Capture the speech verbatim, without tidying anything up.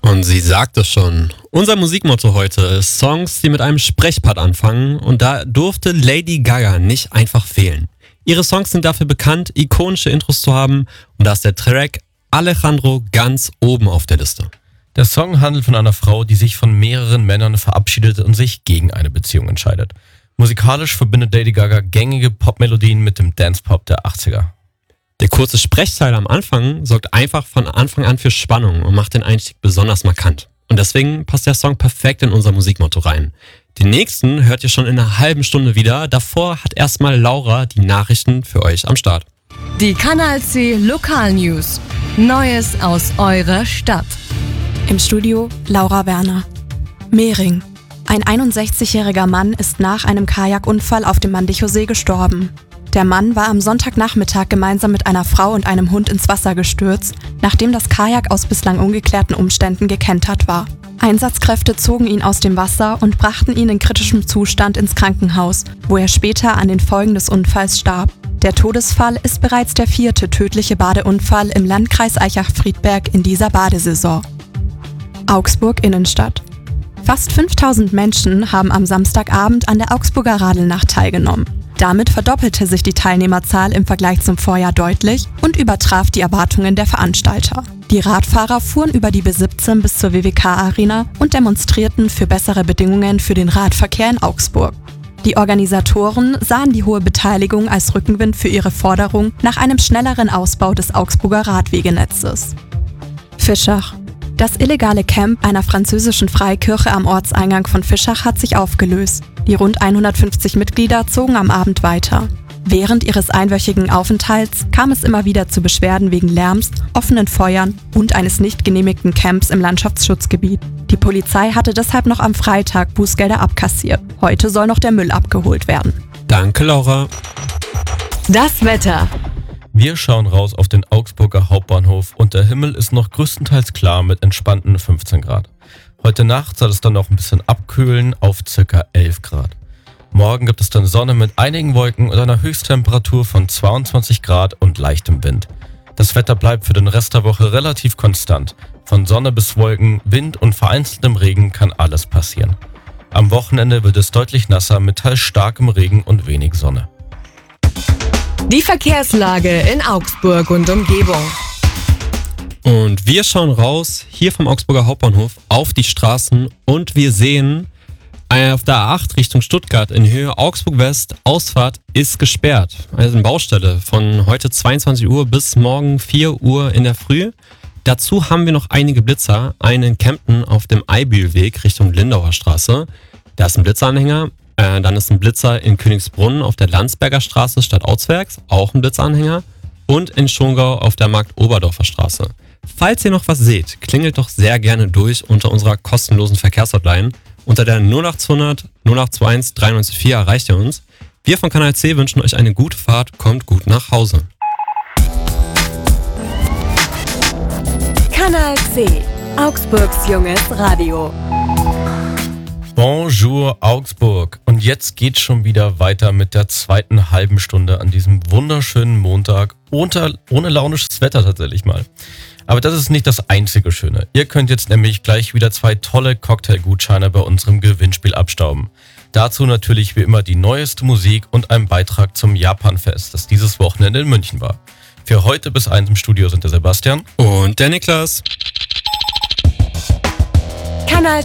Und sie sagt es schon. Unser Musikmotto heute ist Songs, die mit einem Sprechpart anfangen, und da durfte Lady Gaga nicht einfach fehlen. Ihre Songs sind dafür bekannt, ikonische Intros zu haben, und da ist der Track Alejandro ganz oben auf der Liste. Der Song handelt von einer Frau, die sich von mehreren Männern verabschiedet und sich gegen eine Beziehung entscheidet. Musikalisch verbindet Lady Gaga gängige Popmelodien mit dem Dance-Pop der achtziger. Der kurze Sprechteil am Anfang sorgt einfach von Anfang an für Spannung und macht den Einstieg besonders markant. Und deswegen passt der Song perfekt in unser Musikmotto rein. Den nächsten hört ihr schon in einer halben Stunde wieder. Davor hat erstmal Laura die Nachrichten für euch am Start. Die Kanal C Lokalnews. Neues aus eurer Stadt. Im Studio Laura Werner. Mehring. Ein einundsechzigjähriger Mann ist nach einem Kajakunfall auf dem Mandichosee gestorben. Der Mann war am Sonntagnachmittag gemeinsam mit einer Frau und einem Hund ins Wasser gestürzt, nachdem das Kajak aus bislang ungeklärten Umständen gekentert war. Einsatzkräfte zogen ihn aus dem Wasser und brachten ihn in kritischem Zustand ins Krankenhaus, wo er später an den Folgen des Unfalls starb. Der Todesfall ist bereits der vierte tödliche Badeunfall im Landkreis Aichach-Friedberg in dieser Badesaison. Augsburg Innenstadt. Fast fünftausend Menschen haben am Samstagabend an der Augsburger Radelnacht teilgenommen. Damit verdoppelte sich die Teilnehmerzahl im Vergleich zum Vorjahr deutlich und übertraf die Erwartungen der Veranstalter. Die Radfahrer fuhren über die B siebzehn bis zur W W K-Arena und demonstrierten für bessere Bedingungen für den Radverkehr in Augsburg. Die Organisatoren sahen die hohe Beteiligung als Rückenwind für ihre Forderung nach einem schnelleren Ausbau des Augsburger Radwegenetzes. Fischach. Das illegale Camp einer französischen Freikirche am Ortseingang von Fischach hat sich aufgelöst. Die rund hundertfünfzig Mitglieder zogen am Abend weiter. Während ihres einwöchigen Aufenthalts kam es immer wieder zu Beschwerden wegen Lärms, offenen Feuern und eines nicht genehmigten Camps im Landschaftsschutzgebiet. Die Polizei hatte deshalb noch am Freitag Bußgelder abkassiert. Heute soll noch der Müll abgeholt werden. Danke, Laura. Das Wetter. Wir schauen raus auf den Augsburger Hauptbahnhof und der Himmel ist noch größtenteils klar mit entspannten fünfzehn Grad. Heute Nacht soll es dann noch ein bisschen abkühlen auf ca. elf Grad. Morgen gibt es dann Sonne mit einigen Wolken und einer Höchsttemperatur von zweiundzwanzig Grad und leichtem Wind. Das Wetter bleibt für den Rest der Woche relativ konstant. Von Sonne bis Wolken, Wind und vereinzeltem Regen kann alles passieren. Am Wochenende wird es deutlich nasser mit teils starkem Regen und wenig Sonne. Die Verkehrslage in Augsburg und Umgebung. Und wir schauen raus, hier vom Augsburger Hauptbahnhof, auf die Straßen, und wir sehen, auf der A acht Richtung Stuttgart in Höhe Augsburg-West, Ausfahrt ist gesperrt. Also eine Baustelle von heute zweiundzwanzig Uhr bis morgen vier Uhr in der Früh. Dazu haben wir noch einige Blitzer, einen in Kempten auf dem Eibühlweg Richtung Lindauer Straße. Da ist ein Blitzanhänger. Äh, dann ist ein Blitzer in Königsbrunn auf der Landsberger Straße statt Ortswerks, auch ein Blitzanhänger. Und in Schongau auf der Markt-Oberdorfer Straße. Falls ihr noch was seht, klingelt doch sehr gerne durch unter unserer kostenlosen Verkehrshotline. Unter der null acht hundert null acht eins drei neun vier erreicht ihr uns. Wir von Kanal C wünschen euch eine gute Fahrt, kommt gut nach Hause. Kanal C, Augsburgs junges Radio. Bonjour Augsburg. Und jetzt geht's schon wieder weiter mit der zweiten halben Stunde an diesem wunderschönen Montag. Ohne, ohne launisches Wetter tatsächlich mal. Aber das ist nicht das einzige Schöne. Ihr könnt jetzt nämlich gleich wieder zwei tolle Cocktailgutscheine bei unserem Gewinnspiel abstauben. Dazu natürlich wie immer die neueste Musik und ein Beitrag zum Japanfest, das dieses Wochenende in München war. Für heute bis eins im Studio sind der Sebastian und der Niklas.